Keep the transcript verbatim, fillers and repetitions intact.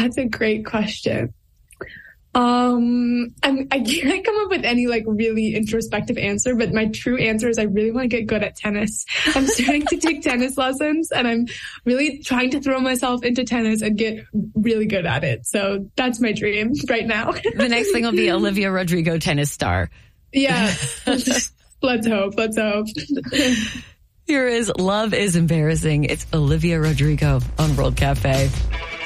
That's a great question. Um, I'm, I can't come up with any like really introspective answer, but my true answer is I really want to get good at tennis. I'm starting to take tennis lessons and I'm really trying to throw myself into tennis and get really good at it. So that's my dream right now. The next thing will be Olivia Rodrigo, tennis star. Yeah. Let's hope. Let's hope. Here is Love is Embarrassing. It's Olivia Rodrigo on World Cafe.